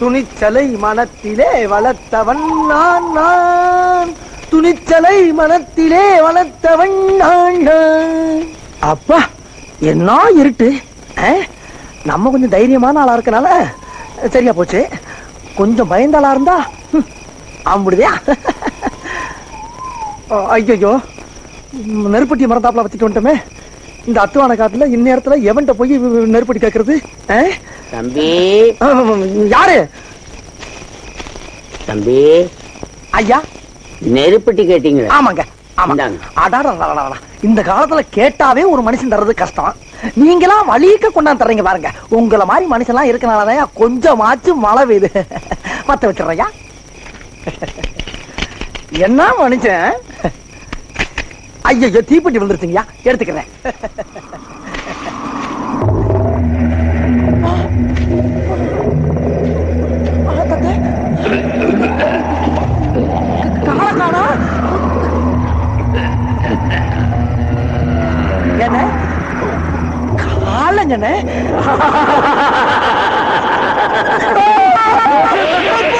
துணிச்சலை மனத்திலே வளர்த்தவன் நான் நான், துணிச்சலை மனத்திலே வளர்த்தவன் நான் நான். அப்பா என்ன இருட்டு. நம்ம கொஞ்சம் தைரியமான ஆளா இருக்கனால சரியா போச்சு. கொஞ்சம் பயந்த ஆளா இருந்தா ஆம்பிடுதியா. ஐயோ நெருப்பட்டி மரத்தாப்புல வச்சுட்டு வந்துட்டோமே. இந்த அத்துவான காட்டுல இந்நேரத்துல எவன்ட்ட போய் நெருப்பட்டி கேட்கறது? தம்பி யாரு? தம்பி ஐயா நெருப்பட்டி கேட்டீங்க? ஆமாங்க. இந்த காலத்துல கேட்டாவே ஒரு மனுஷன் தர்றது கஷ்டம். நீங்களா வலிக்க கொண்டாந்து தர்றீங்க பாருங்க. உங்களை மாதிரி மனுஷன் எல்லாம் இருக்கனாலதான் கொஞ்சமாச்சும் மழை பெய்யுது. பத்த வச்சிடுறையா. என்ன மனுஷன். ஐயோ தீப்பெட்டி வந்துருச்சுங்கய்யா, எடுத்துக்கிறேன். காணா என்ன காலங்கண்ணே.